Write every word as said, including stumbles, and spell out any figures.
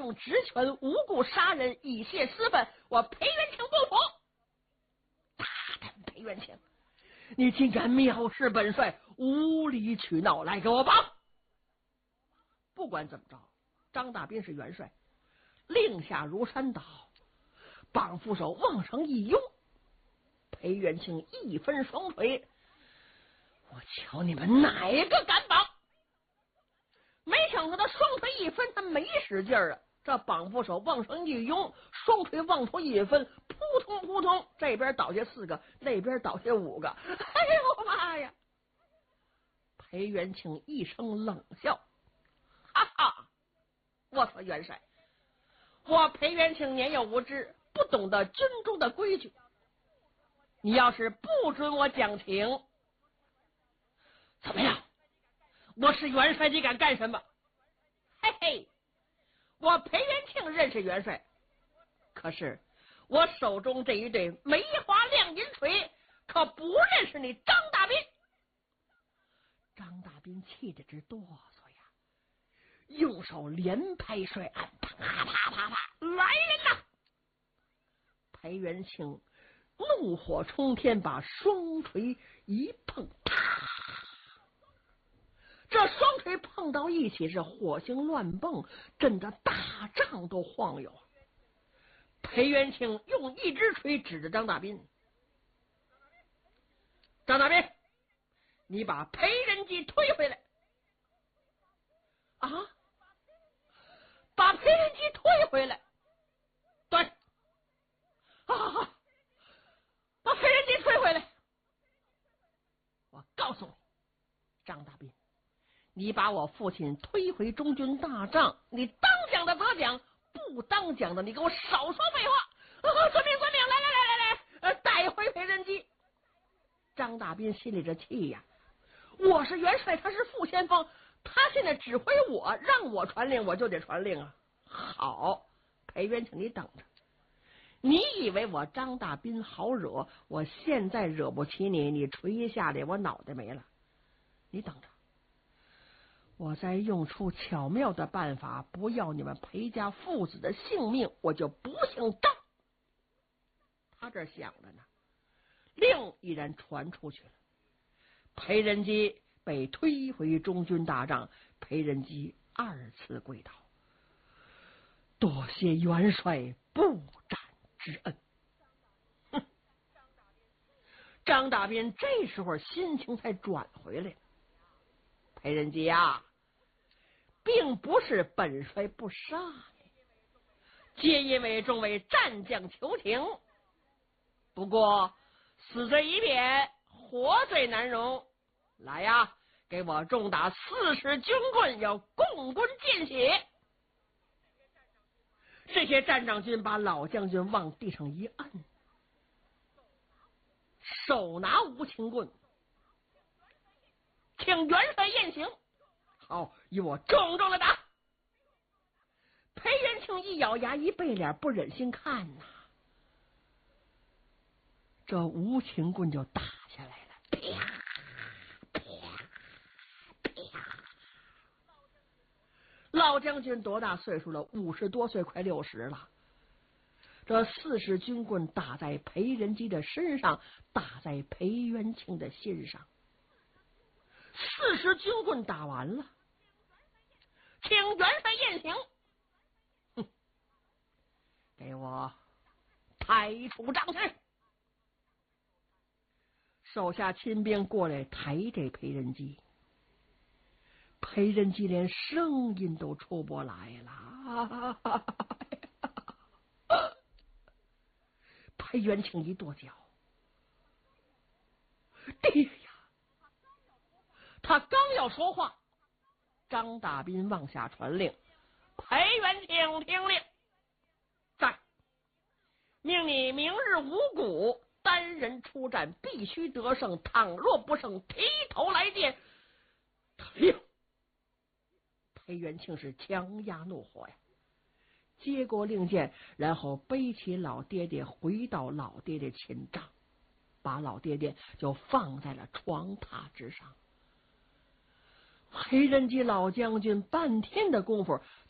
用职权无故杀人，以泄私愤，我裴元庆不服！大胆裴元庆，你竟敢藐视本帅，无理取闹，来给我绑！不管怎么着，张大斌是元帅，令下如山倒，绑副手往上一拥，裴元庆一分双腿，我瞧你们哪个敢绑！没想到他双腿一分，他没使劲儿啊！这绑副手往上一拥，双腿往出一分，扑通扑通，这边倒下四个，那边倒下五个。哎呦妈呀！裴元庆一声冷笑，哈哈！我说元帅，我裴元庆年幼无知，不懂得军中的规矩。你要是不准我讲情，怎么样？我是元帅，你敢干什么？嘿嘿，我裴元庆认识元帅，可是我手中这一对梅花亮银锤可不认识你张大斌。张大斌气得直哆嗦呀，用手连拍帅案，啪啪啪啪，来人呐！裴元庆怒火冲天，把双锤一碰，啪！这双锤碰到一起是火星乱蹦，震得大帐都晃悠。裴元庆用一只锤指着张大斌，张大斌，你把裴仁基推回来！啊，把裴仁基推回来？对，啊，把裴仁基推回来！我告诉你，张大斌，你把我父亲推回中军大帐，你当讲的得奖，不当讲的你给我少说废话！啊，遵命遵命，来来来来来，呃，带回裴仁基。张大斌心里这气呀，我是元帅，他是副先锋，他现在指挥我，让我传令我就得传令啊！好，裴元庆，你等着，你以为我张大斌好惹？我现在惹不起你，你锤一下来，我脑袋没了。你等着，我再用出巧妙的办法，不要你们裴家父子的性命，我就不姓张。他这想着呢，令已然传出去了。裴仁基被推回中军大帐，裴仁基二次跪倒，多谢元帅不斩之恩。哼！张大斌这时候心情才转回来。裴仁基啊，并不是本帅不杀你，皆因为众位战将求情。不过死罪已免，活罪难容。来呀，给我重打四十军棍，要共棍见血。这些战长军把老将军往地上一按，手拿无情棍，请元帅验刑。好，与我重重的打。裴元庆一咬牙，一背脸，不忍心看呐、啊。这无情棍就打下来了，啪啪啪！老将军多大岁数了？五十多岁，快六十了。这四十军棍打在裴仁基的身上，打在裴元庆的心上。四十军棍打完了，请元帅验刑。哼，给我抬出帐去。手下亲兵过来抬这裴仁基，裴仁基连声音都出不来了。裴元庆一跺脚，爹呀！他刚要说话，张大斌往下传令：裴元庆听令，在命你明日五谷单人出战，必须得胜，倘若不胜，提头来见。令！裴元庆是强压怒火呀，接过令箭，然后背起老爹爹回到老爹爹寝帐，把老爹爹就放在了床榻之上。裴仁基老将军半天的功夫